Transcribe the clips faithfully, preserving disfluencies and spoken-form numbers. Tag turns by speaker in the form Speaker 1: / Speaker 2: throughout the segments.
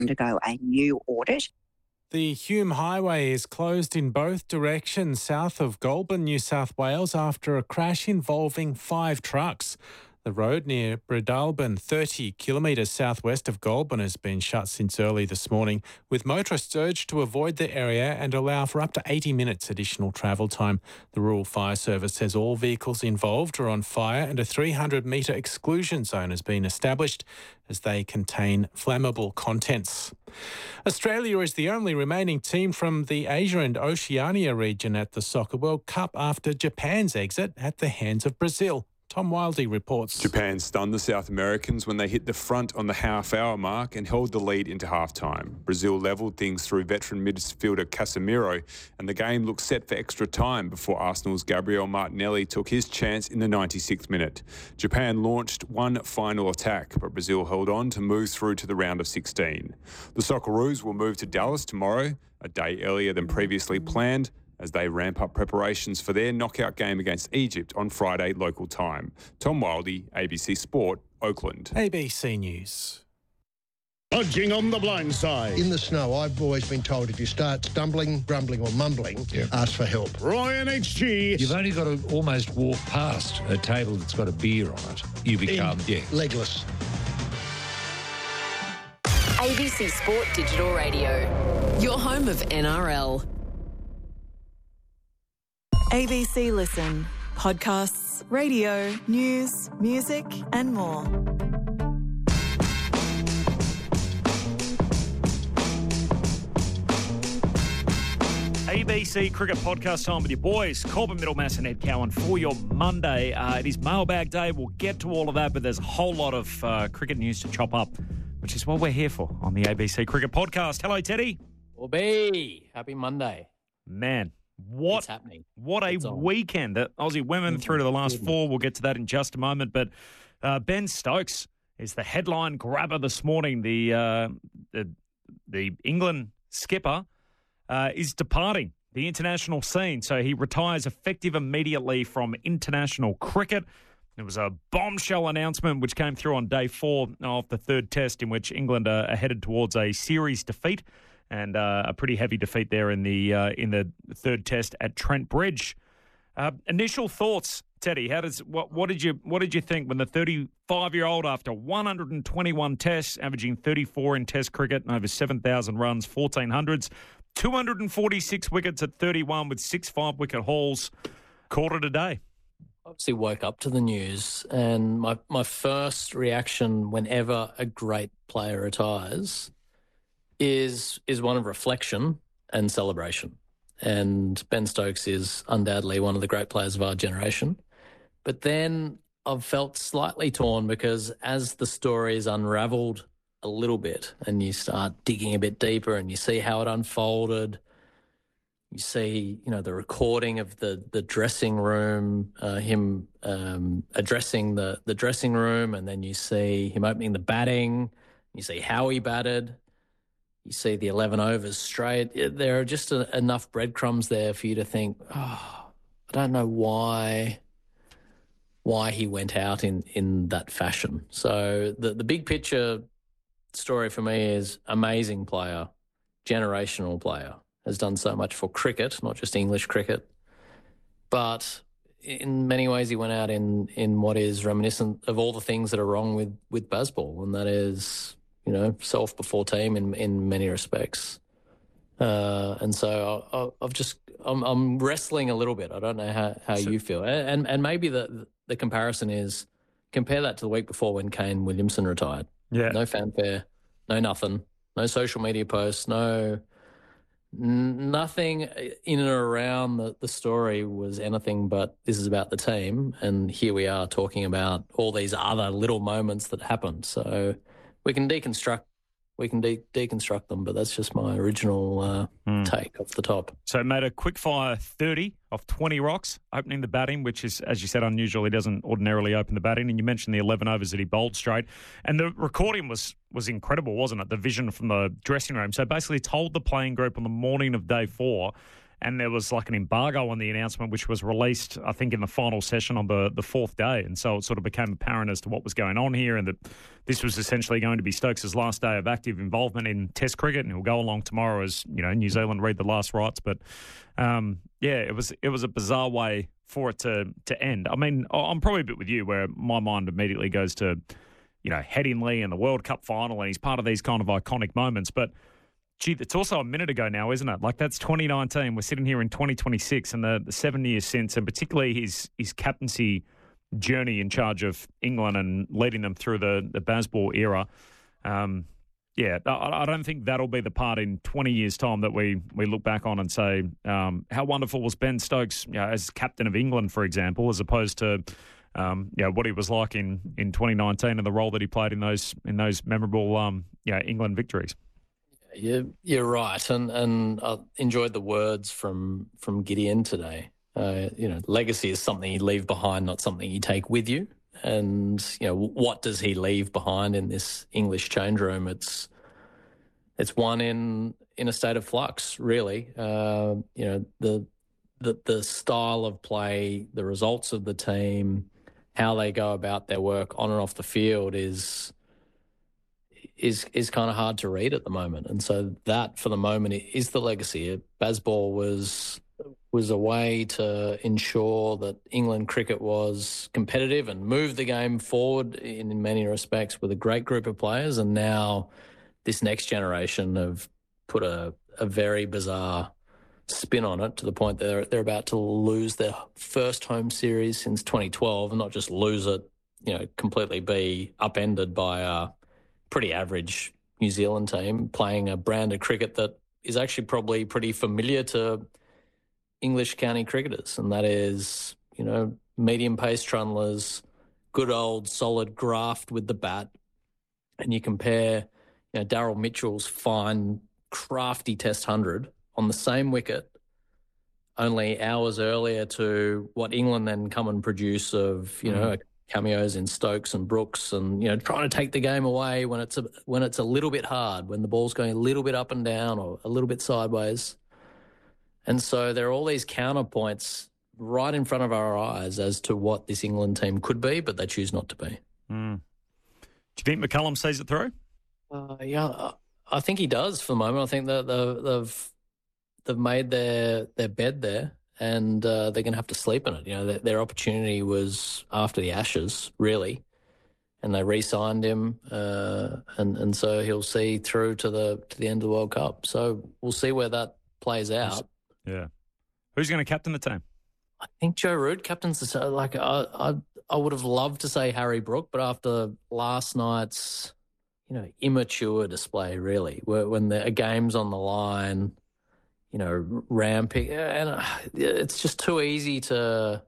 Speaker 1: undergo a new audit.
Speaker 2: The Hume Highway is closed in both directions south of Goulburn, New South Wales, after a crash involving five trucks. The road near Breadalbin, thirty kilometres southwest of Goulburn, has been shut since early this morning, with motorists urged to avoid the area and allow for up to eighty minutes additional travel time. The Rural Fire Service says all vehicles involved are on fire and a three hundred metre exclusion zone has been established as they contain flammable contents. Australia is the only remaining team from the Asia and Oceania region at the Soccer World Cup after Japan's exit at the hands of Brazil. Tom Wildey reports.
Speaker 3: Japan stunned the South Americans when they hit the front on the half-hour mark and held the lead into half-time. Brazil levelled things through veteran midfielder Casemiro, and the game looked set for extra time before Arsenal's Gabriel Martinelli took his chance in the ninety-sixth minute. Japan launched one final attack, but Brazil held on to move through to the round of sixteen. The Socceroos will move to Dallas tomorrow, a day earlier than previously planned, as they ramp up preparations for their knockout game against Egypt on Friday local time. Tom Wildey, A B C Sport, Oakland.
Speaker 2: A B C News.
Speaker 4: Budging on the blind side.
Speaker 5: In the snow, I've always been told if you start stumbling, grumbling or mumbling,
Speaker 4: Yep.
Speaker 5: ask for help.
Speaker 4: Ryan H G.
Speaker 6: You've only got to almost walk past a table that's got a beer on it. You become,
Speaker 5: In
Speaker 6: yeah.
Speaker 5: legless.
Speaker 7: A B C Sport Digital Radio, your home of N R L.
Speaker 8: A B C Listen, podcasts, radio, news, music and more.
Speaker 9: A B C Cricket Podcast time with your boys, Corbin Middlemass and Ed Cowan for your Monday. Uh, it is mailbag day. We'll get to all of that, but there's a whole lot of uh, cricket news to chop up, which is what we're here for on the A B C Cricket Podcast. Hello, Teddy.
Speaker 10: Well, be happy Monday.
Speaker 9: Man. What,
Speaker 10: it's happening.
Speaker 9: What a
Speaker 10: it's
Speaker 9: weekend. The Aussie women through to the last four. We'll get to that in just a moment. But uh, Ben Stokes is the headline grabber this morning. The uh, the, the England skipper uh, is departing the international scene. So he retires effective immediately from international cricket. It was a bombshell announcement which came through on day four of the third test, in which England are headed towards a series defeat. And uh, a pretty heavy defeat there in the uh, in the third test at Trent Bridge. Uh, initial thoughts, Teddy. How does what what did you what did you think when the thirty-five-year-old, after one hundred twenty-one tests, averaging thirty-four in Test cricket and over seven thousand runs, fourteen hundreds, two hundred forty-six wickets at thirty-one with six five-wicket hauls, called it a day?
Speaker 10: Obviously woke up to the news, and my my first reaction whenever a great player retires is is one of reflection and celebration. And Ben Stokes is undoubtedly one of the great players of our generation. But then I've felt slightly torn, because as the story is unravelled a little bit and you start digging a bit deeper and you see how it unfolded, you see, you know, the recording of the the dressing room, uh, him um, addressing the, the dressing room, and then you see him opening the batting, you see how he batted, you see the eleven overs straight. There are just a, enough breadcrumbs there for you to think, oh, I don't know why why he went out in, in that fashion. So the, the big picture story for me is amazing player, generational player, has done so much for cricket, not just English cricket. But in many ways he went out in, in what is reminiscent of all the things that are wrong with, with baseball, and that is, you know, self before team in, in many respects. Uh, and so I, I've just, I'm, I'm wrestling a little bit. I don't know how, how you feel. And, and maybe the, the comparison is, compare that to the week before when Kane Williamson retired.
Speaker 9: Yeah.
Speaker 10: No fanfare, no nothing, no social media posts, no, n- nothing in and around the, the story was anything but this is about the team. And here we are talking about all these other little moments that happened. So we can deconstruct, we can de- deconstruct them, but that's just my original uh, mm. take off the top.
Speaker 9: So it made a quick fire thirty off twenty rocks, opening the batting, which is, as you said, unusual. He doesn't ordinarily open the batting. And you mentioned the eleven overs that he bowled straight. And the recording was was incredible, wasn't it? The vision from the dressing room. So basically told the playing group on the morning of day four, and there was like an embargo on the announcement, which was released, I think, in the final session on the, the fourth day. And so it sort of became apparent as to what was going on here, and that this was essentially going to be Stokes' last day of active involvement in Test cricket, and he'll go along tomorrow as, you know, New Zealand read the last rites. But um, yeah, it was it was a bizarre way for it to to end. I mean, I'm probably a bit with you, where my mind immediately goes to, you know, Headingley and the World Cup final, and he's part of these kind of iconic moments. But gee, it's also a minute ago now, isn't it? Like, that's twenty nineteen. We're sitting here in twenty twenty-six, and the, the seven years since, and particularly his his captaincy journey in charge of England and leading them through the, the Bazball era. Um, yeah, I, I don't think that'll be the part in twenty years' time that we, we look back on and say, um, how wonderful was Ben Stokes, you know, as captain of England, for example, as opposed to um, you know, what he was like in, in twenty nineteen and the role that he played in those in those memorable um, you know, England victories.
Speaker 10: You're, you're right, and and I enjoyed the words from from Gideon today. Uh, you know, legacy is something you leave behind, not something you take with you. And you know, what does he leave behind in this English change room? It's it's one in in a state of flux, really. Uh, you know, the the the style of play, the results of the team, how they go about their work on and off the field is. is is kind of hard to read at the moment. And so that, for the moment, is the legacy. Bazball was was a way to ensure that England cricket was competitive and moved the game forward in, in many respects with a great group of players. And now this next generation have put a, a very bizarre spin on it to the point that they're, they're about to lose their first home series since twenty twelve, and not just lose it, you know, completely be upended by a pretty average New Zealand team playing a brand of cricket that is actually probably pretty familiar to English county cricketers, and that is, you know, medium pace trundlers, good old solid graft with the bat. And you compare, you know, Daryl Mitchell's fine, crafty Test one hundred on the same wicket only hours earlier to what England then come and produce of, you know, mm. cameos in Stokes and Brooks, and, you know, trying to take the game away when it's a, when it's a little bit hard, when the ball's going a little bit up and down or a little bit sideways. And so there are all these counterpoints right in front of our eyes as to what this England team could be, but they choose not to be.
Speaker 9: Mm. Do you think McCullum sees it through?
Speaker 10: Uh, yeah, I think he does for the moment. I think that they've they've made their their bed there, and uh, they're going to have to sleep in it. You know, their, their opportunity was after the Ashes, really, and they re-signed him, uh, and and so he'll see through to the to the end of the World Cup. So we'll see where that plays out.
Speaker 9: Yeah, who's going to captain the team?
Speaker 10: I think Joe Root captains the like. I I I would have loved to say Harry Brook, but after last night's, you know, immature display, really, where, when the a game's on the line, you know, ramping, and it's just too easy to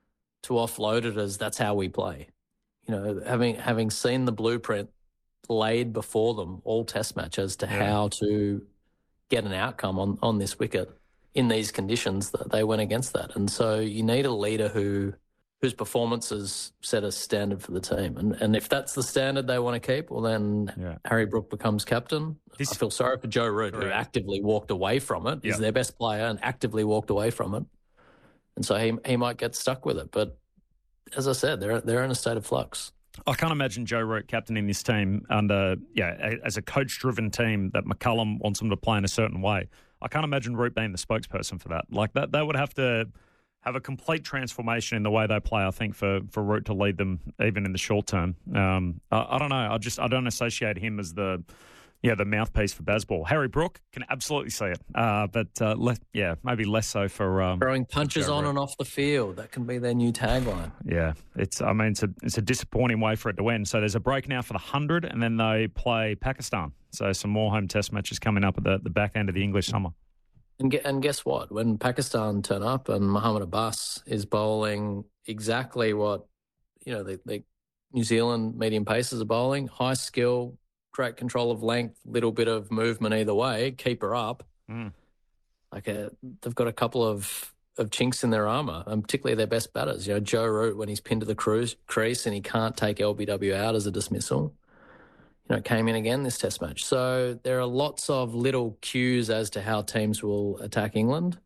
Speaker 10: to offload it as that's how we play. You know, having having seen the blueprint laid before them all Test match as to yeah. how to get an outcome on, on this wicket in these conditions, that they went against that. And so you need a leader who whose performances set a standard for the team. And and if that's the standard they want to keep, well, then yeah. Harry Brook becomes captain. This, I feel sorry for Joe Root, right. who actively walked away from it. He's yeah. their best player and actively walked away from it. And so he he might get stuck with it. But as I said, they're they're in a state of flux.
Speaker 9: I can't imagine Joe Root captaining this team under, yeah, as a coach-driven team that McCullum wants them to play in a certain way. I can't imagine Root being the spokesperson for that. Like, that, they would have to have a complete transformation in the way they play, I think, for, for Root to lead them even in the short term. Um, I, I don't know. I just I don't associate him as the yeah the mouthpiece for Bazball. Harry Brook can absolutely see it, uh, but uh, le- yeah, maybe less so for um,
Speaker 10: throwing punches on and off the field. That can be their new tagline.
Speaker 9: Yeah, it's I mean it's a it's a disappointing way for it to end. So there's a break now for the hundred, and then they play Pakistan. So some more home Test matches coming up at the, the back end of the English summer.
Speaker 10: And, and guess what? When Pakistan turn up and Mohammad Abbas is bowling exactly what, you know, the, the New Zealand medium pacers are bowling, high skill, great control of length, little bit of movement either way, keep her up. Mm. Like a, they've got a couple of, of chinks in their armour, and particularly their best batters. You know, Joe Root, when he's pinned to the cruise, crease and he can't take L B W out as a dismissal, you know, came in again this Test match. So there are lots of little cues as to how teams will attack England,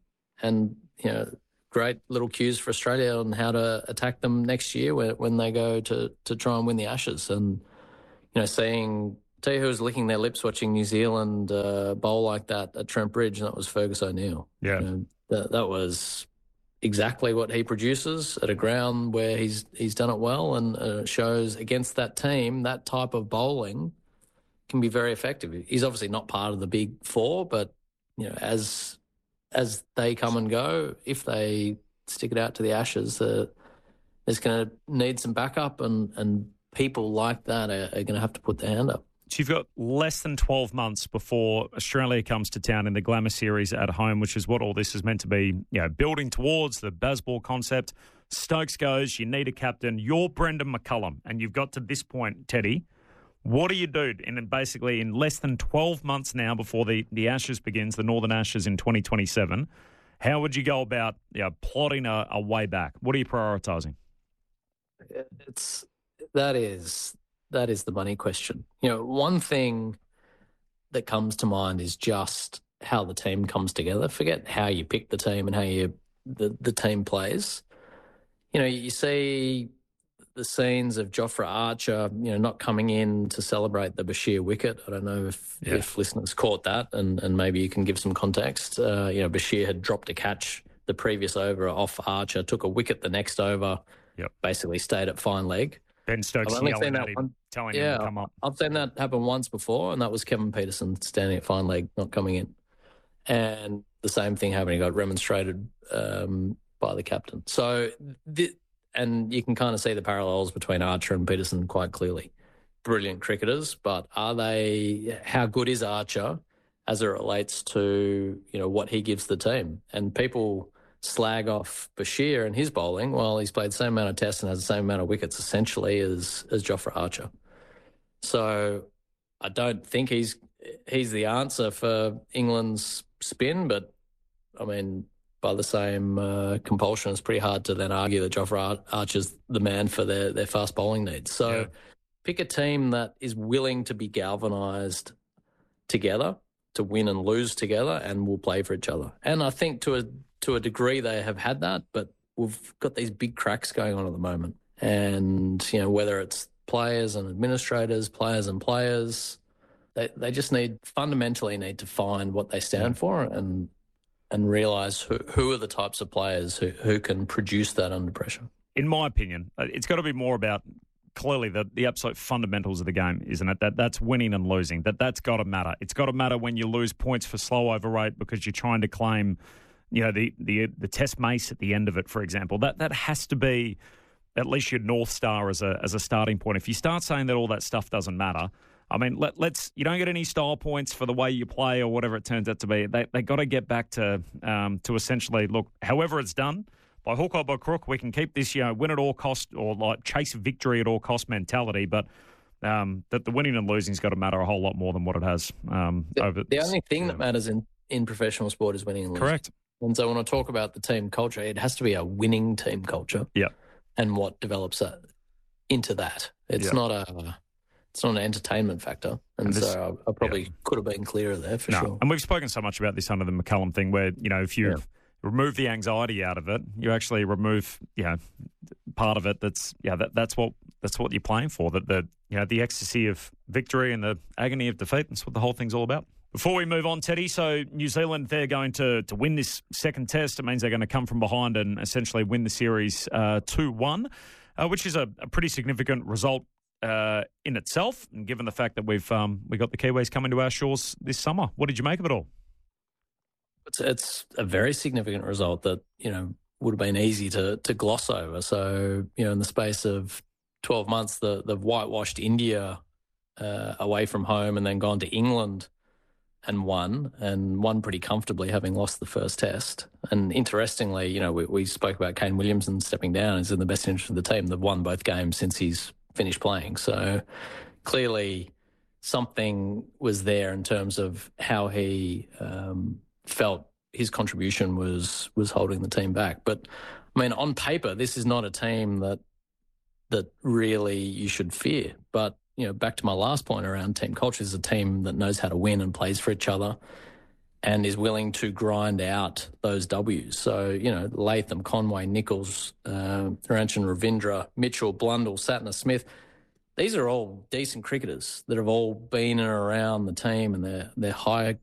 Speaker 10: and you know, great little cues for Australia on how to attack them next year when, when they go to to try and win the Ashes. And you know, seeing tell you who was licking their lips watching New Zealand uh, bowl like that at Trent Bridge, and that was Fergus O'Neill.
Speaker 9: Yeah,
Speaker 10: you know, that that was exactly what he produces at a ground where he's he's done it well, and uh, shows against that team that type of bowling can be very effective. He's obviously not part of the big four, but you know, as as they come and go, if they stick it out to the Ashes, uh, there's going to need some backup, and and people like that are, are going to have to put their hand up.
Speaker 9: So you've got less than twelve months before Australia comes to town in the Glamour Series at home, which is what all this is meant to be, you know, building towards, the Bazball concept. Stokes goes, you need a captain. You're Brendan McCullum, and you've got to this point, Teddy. What do you do in basically in less than twelve months now before the, the Ashes begins, the Northern Ashes in twenty twenty-seven? How would you go about, you know, plotting a, a way back? What are you prioritising?
Speaker 10: It's that is... That is the money question. You know, one thing that comes to mind is just how the team comes together. Forget how you pick the team and how you the, the team plays. You know, you see the scenes of Jofra Archer, you know, not coming in to celebrate the Bashir wicket. I don't know if, yeah. if listeners caught that, and, and maybe you can give some context. Uh, you know, Bashir had dropped a catch the previous over off Archer, took a wicket the next over,
Speaker 9: yep.
Speaker 10: basically stayed at fine leg.
Speaker 9: Ben Stokes yelling at him,
Speaker 10: one.
Speaker 9: telling
Speaker 10: yeah,
Speaker 9: him to come up.
Speaker 10: I've seen that happen once before, and that was Kevin Peterson standing at fine leg, not coming in. And the same thing happened. He got remonstrated um, by the captain. So, the, and you can kind of see the parallels between Archer and Peterson quite clearly. Brilliant cricketers, but are they? How good is Archer as it relates to, you know, what he gives the team? And people slag off Bashir and his bowling. Well, he's played the same amount of tests and has the same amount of wickets essentially as as Jofra Archer. So I don't think he's he's the answer for England's spin, but I mean, by the same uh, compulsion, it's pretty hard to then argue that Jofra Archer's the man for their, their fast bowling needs. So yeah. pick a team that is willing to be galvanised together, to win and lose together, and will play for each other. And I think to a to a degree they have had that, but we've got these big cracks going on at the moment. And, you know, whether it's players and administrators, players and players, they they just need, fundamentally need to find what they stand for and and realise who, who are the types of players who, who can produce that under pressure.
Speaker 9: In my opinion, it's got to be more about clearly the, the absolute fundamentals of the game, isn't it? That that's winning and losing. That that's got to matter. It's got to matter when you lose points for slow over rate because you're trying to claim, you know, the the the test mace at the end of it, for example. That that has to be at least your North Star as a as a starting point. If you start saying that all that stuff doesn't matter, I mean, let, let's you don't get any style points for the way you play or whatever it turns out to be. They they got to get back to um, to essentially look, however it's done, by hook or by crook, we can keep this, you know, win at all cost or like chase victory at all cost mentality, but um, that the winning and losing's got to matter a whole lot more than what it has um,
Speaker 10: the,
Speaker 9: over.
Speaker 10: The only thing
Speaker 9: yeah.
Speaker 10: that matters in, in professional sport is winning and losing.
Speaker 9: Correct.
Speaker 10: And so when I talk about the team culture, it has to be a winning team culture.
Speaker 9: Yeah.
Speaker 10: And what develops that into that. It's
Speaker 9: yeah.
Speaker 10: not a it's not an entertainment factor. And, and this, so I, I probably yeah. could have been clearer there for
Speaker 9: no.
Speaker 10: sure.
Speaker 9: And we've spoken so much about this under the McCullum thing where, you know, if you yeah. remove the anxiety out of it, you actually remove, you know, part of it that's yeah, that, that's what that's what you're playing for. That the you know, the ecstasy of victory and the agony of defeat. That's what the whole thing's all about. Before we move on, Teddy, so New Zealand, they're going to, to win this second test. It means they're going to come from behind and essentially win the series uh, two one, uh, which is a, a pretty significant result uh, in itself, and given the fact that we've um, we got the Kiwis coming to our shores this summer. What did you make of it all?
Speaker 10: It's, it's a very significant result that, you know, would have been easy to to gloss over. So, you know, in the space of twelve months, the, the whitewashed India uh, away from home and then gone to England and won, and won pretty comfortably, having lost the first test. And interestingly, you know, we, we spoke about Kane Williamson stepping down. Is in the best interest of the team. They've won both games since he's finished playing. So clearly something was there in terms of how he um, felt his contribution was was holding the team back. But, I mean, on paper, this is not a team that that really you should fear. But, you know, back to my last point around team culture, is a team that knows how to win and plays for each other. and is willing to grind out those W's. So, you know, Latham, Conway, Nichols, uh, Thiranchan Ravindra, Mitchell, Blundell, Satner, Smith, these are all decent cricketers that have all been and around the team, and they're, they're high